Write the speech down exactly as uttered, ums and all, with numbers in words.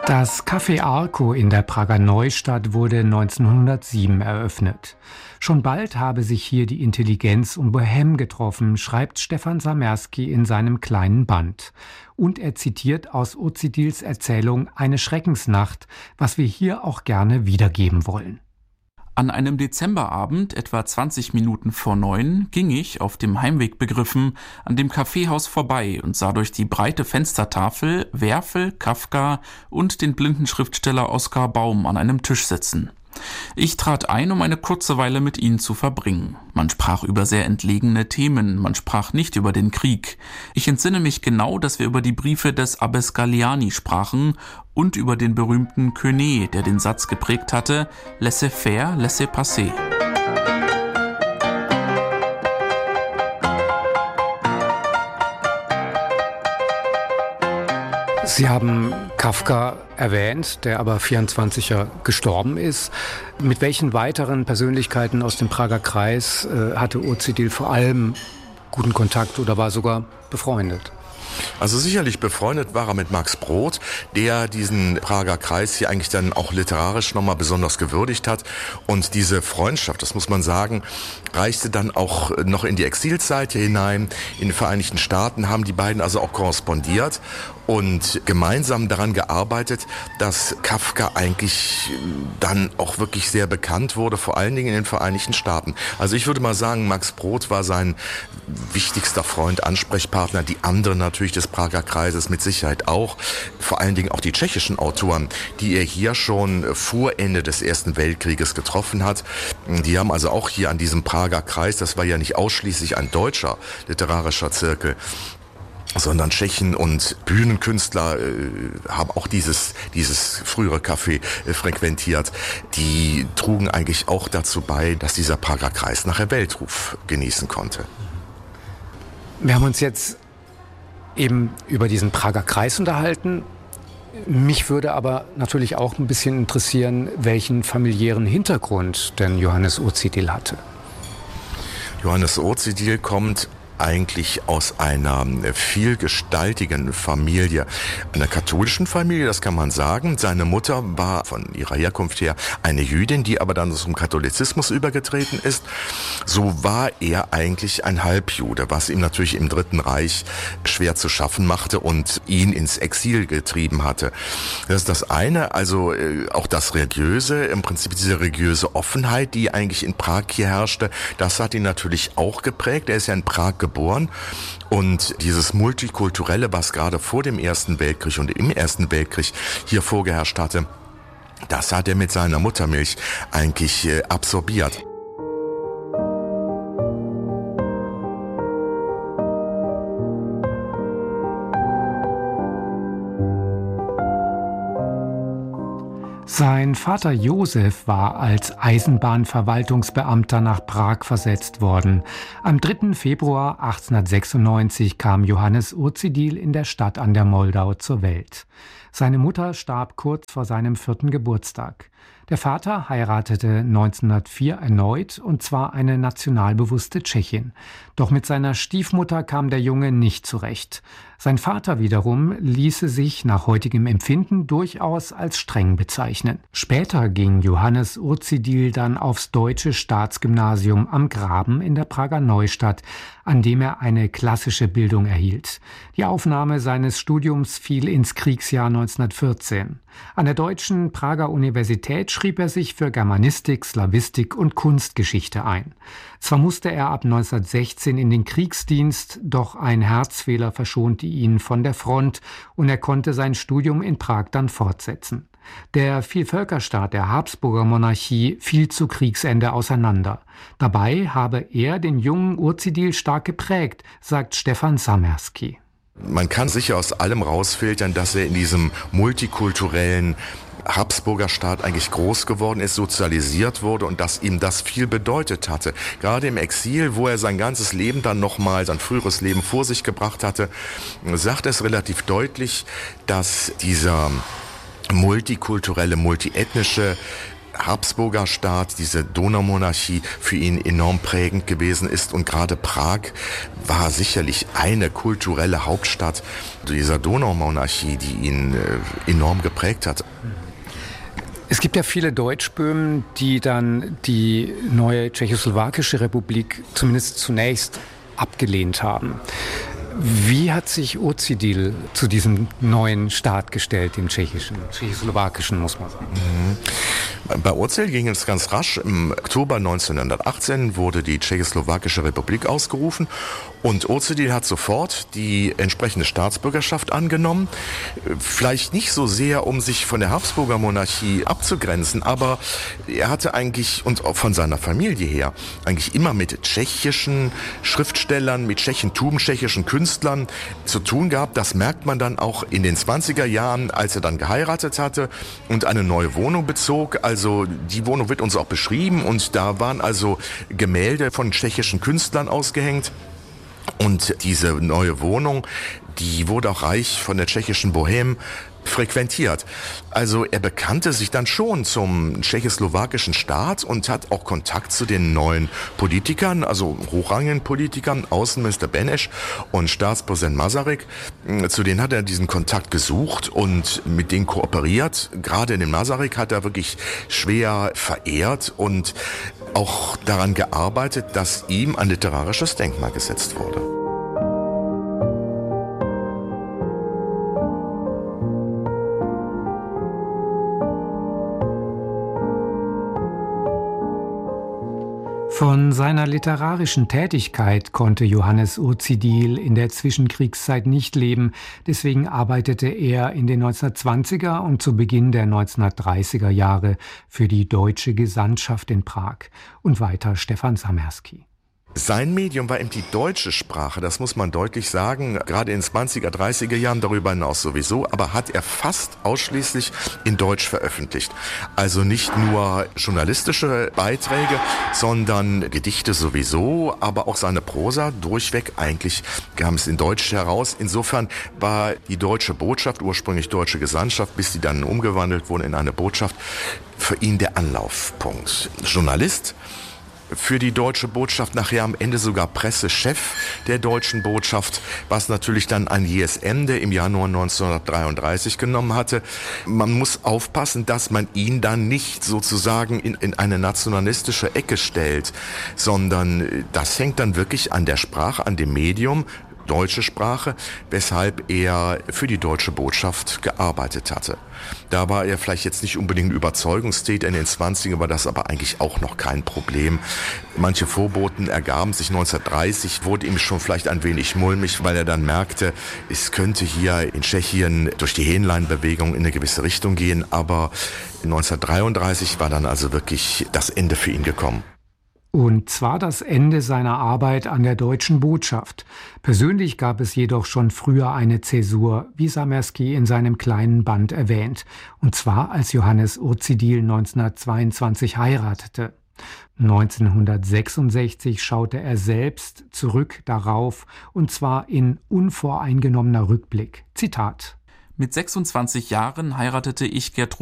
Das Café Arco in der Prager Neustadt wurde neunzehnhundertsieben eröffnet. Schon bald habe sich hier die Intelligenz und Bohème getroffen, schreibt Stefan Samerski in seinem kleinen Band. Und er zitiert aus Ozidils Erzählung Eine Schreckensnacht, was wir hier auch gerne wiedergeben wollen. An einem Dezemberabend, etwa zwanzig Minuten vor neun, ging ich, auf dem Heimweg begriffen, an dem Kaffeehaus vorbei und sah durch die breite Fenstertafel Werfel, Kafka und den blinden Schriftsteller Oskar Baum an einem Tisch sitzen. Ich trat ein, um eine kurze Weile mit ihnen zu verbringen. Man sprach über sehr entlegene Themen, man sprach nicht über den Krieg. Ich entsinne mich genau, dass wir über die Briefe des Abbes Galliani sprachen und über den berühmten Quenet, der den Satz geprägt hatte, laissez faire, laissez passer. Sie haben Kafka erwähnt, der aber vierundzwanziger gestorben ist. Mit welchen weiteren Persönlichkeiten aus dem Prager Kreis äh, hatte Ozidil vor allem guten Kontakt oder war sogar befreundet? Also sicherlich befreundet war er mit Max Brod, der diesen Prager Kreis hier eigentlich dann auch literarisch nochmal besonders gewürdigt hat. Und diese Freundschaft, das muss man sagen, reichte dann auch noch in die Exilzeit hier hinein. In den Vereinigten Staaten haben die beiden also auch korrespondiert und gemeinsam daran gearbeitet, dass Kafka eigentlich dann auch wirklich sehr bekannt wurde, vor allen Dingen in den Vereinigten Staaten. Also ich würde mal sagen, Max Brod war sein wichtigster Freund, Ansprechpartner, die anderen natürlich des Prager Kreises mit Sicherheit auch, vor allen Dingen auch die tschechischen Autoren, die er hier schon vor Ende des Ersten Weltkrieges getroffen hat. Die haben also auch hier an diesem Prager Kreis, das war ja nicht ausschließlich ein deutscher literarischer Zirkel, sondern Tschechen und Bühnenkünstler äh, haben auch dieses dieses frühere Café äh, frequentiert. Die trugen eigentlich auch dazu bei, dass dieser Prager Kreis nachher Weltruf genießen konnte. Wir haben uns jetzt eben über diesen Prager Kreis unterhalten. Mich würde aber natürlich auch ein bisschen interessieren, welchen familiären Hintergrund denn Johannes Ozidil hatte. Johannes Ozidil kommt eigentlich aus einer vielgestaltigen Familie, einer katholischen Familie, das kann man sagen. Seine Mutter war von ihrer Herkunft her eine Jüdin, die aber dann zum Katholizismus übergetreten ist. So war er eigentlich ein Halbjude, was ihm natürlich im Dritten Reich schwer zu schaffen machte und ihn ins Exil getrieben hatte. Das ist das eine, also auch das Religiöse, im Prinzip diese religiöse Offenheit, die eigentlich in Prag hier herrschte, das hat ihn natürlich auch geprägt. Er ist ja in Prag geboren. Und dieses Multikulturelle, was gerade vor dem Ersten Weltkrieg und im Ersten Weltkrieg hier vorgeherrscht hatte, das hat er mit seiner Muttermilch eigentlich äh, absorbiert. Sein Vater Josef war als Eisenbahnverwaltungsbeamter nach Prag versetzt worden. Am dritten Februar achtzehnhundertsechsundneunzig kam Johannes Ozidil in der Stadt an der Moldau zur Welt. Seine Mutter starb kurz vor seinem vierten Geburtstag. Der Vater heiratete neunzehnhundertvier erneut, und zwar eine nationalbewusste Tschechin. Doch mit seiner Stiefmutter kam der Junge nicht zurecht. Sein Vater wiederum ließe sich nach heutigem Empfinden durchaus als streng bezeichnen. Später ging Johannes Ozidil dann aufs Deutsche Staatsgymnasium am Graben in der Prager Neustadt, an dem er eine klassische Bildung erhielt. Die Aufnahme seines Studiums fiel ins Kriegsjahr neunzehnhundertvierzehn. An der Deutschen Prager Universität schrieb er sich für Germanistik, Slawistik und Kunstgeschichte ein. Zwar musste er ab neunzehnhundertsechzehn in den Kriegsdienst, doch ein Herzfehler verschonte ihn von der Front und er konnte sein Studium in Prag dann fortsetzen. Der Vielvölkerstaat der Habsburger Monarchie fiel zu Kriegsende auseinander. Dabei habe er den jungen Ozidil stark geprägt, sagt Stefan Samerski. Man kann sicher aus allem rausfiltern, dass er in diesem multikulturellen Habsburger Staat eigentlich groß geworden ist, sozialisiert wurde und dass ihm das viel bedeutet hatte. Gerade im Exil, wo er sein ganzes Leben dann nochmal, sein früheres Leben vor sich gebracht hatte, sagt es relativ deutlich, dass dieser multikulturelle, multiethnische Habsburger Staat, diese Donaumonarchie für ihn enorm prägend gewesen ist. Und gerade Prag war sicherlich eine kulturelle Hauptstadt dieser Donaumonarchie, die ihn äh, enorm geprägt hat. Es gibt ja viele Deutschböhmen, die dann die neue Tschechoslowakische Republik zumindest zunächst abgelehnt haben. Wie hat sich Ozidil zu diesem neuen Staat gestellt, dem tschechischen, tschechoslowakischen, muss man sagen? Mhm. Bei Ozidil ging es ganz rasch. Im Oktober neunzehnhundertachtzehn wurde die Tschechoslowakische Republik ausgerufen und Ozidil hat sofort die entsprechende Staatsbürgerschaft angenommen. Vielleicht nicht so sehr, um sich von der Habsburger Monarchie abzugrenzen, aber er hatte eigentlich, und auch von seiner Familie her, eigentlich immer mit tschechischen Schriftstellern, mit Tschechentum, tschechischen Künstlern zu tun gehabt. Das merkt man dann auch in den zwanziger Jahren, als er dann geheiratet hatte und eine neue Wohnung bezog. Also die Wohnung wird uns auch beschrieben und da waren also Gemälde von tschechischen Künstlern ausgehängt. Und diese neue Wohnung, die wurde auch reich von der tschechischen Bohème frequentiert. Also er bekannte sich dann schon zum tschechoslowakischen Staat und hat auch Kontakt zu den neuen Politikern, also hochrangigen Politikern, Außenminister Beneš und Staatspräsident Masaryk. Zu denen hat er diesen Kontakt gesucht und mit denen kooperiert. Gerade den Masaryk hat er wirklich schwer verehrt und auch daran gearbeitet, dass ihm ein literarisches Denkmal gesetzt wurde. Von seiner literarischen Tätigkeit konnte Johannes Ozidil in der Zwischenkriegszeit nicht leben. Deswegen arbeitete er in den neunzehnhundertzwanziger und zu Beginn der neunzehnhundertdreißiger Jahre für die deutsche Gesandtschaft in Prag. Und weiter Stefan Samerski. Sein Medium war eben die deutsche Sprache, das muss man deutlich sagen, gerade in den zwanziger, dreißiger Jahren, darüber hinaus sowieso, aber hat er fast ausschließlich in Deutsch veröffentlicht. Also nicht nur journalistische Beiträge, sondern Gedichte sowieso, aber auch seine Prosa durchweg eigentlich kam es in Deutsch heraus. Insofern war die deutsche Botschaft, ursprünglich deutsche Gesandtschaft, bis die dann umgewandelt wurde in eine Botschaft, für ihn der Anlaufpunkt. Journalist für die deutsche Botschaft, nachher am Ende sogar Pressechef der deutschen Botschaft, was natürlich dann ein jähes Ende im Januar neunzehnhundertdreiunddreißig genommen hatte. Man muss aufpassen, dass man ihn dann nicht sozusagen in, in eine nationalistische Ecke stellt, sondern das hängt dann wirklich an der Sprache, an dem Medium, deutsche Sprache, weshalb er für die deutsche Botschaft gearbeitet hatte. Da war er vielleicht jetzt nicht unbedingt Überzeugungstäter in den zwanzigern, war das aber eigentlich auch noch kein Problem. Manche Vorboten ergaben sich. neunzehnhundertdreißig wurde ihm schon vielleicht ein wenig mulmig, weil er dann merkte, es könnte hier in Tschechien durch die Hähnleinbewegung in eine gewisse Richtung gehen, aber neunzehnhundertdreiunddreißig war dann also wirklich das Ende für ihn gekommen. Und zwar das Ende seiner Arbeit an der deutschen Botschaft. Persönlich gab es jedoch schon früher eine Zäsur, wie Samerski in seinem kleinen Band erwähnt. Und zwar als Johannes Ozidil neunzehnhundertzweiundzwanzig heiratete. neunzehnhundertsechsundsechzig schaute er selbst zurück darauf, und zwar in unvoreingenommener Rückblick. Zitat: Mit sechsundzwanzig Jahren heiratete ich Gertrud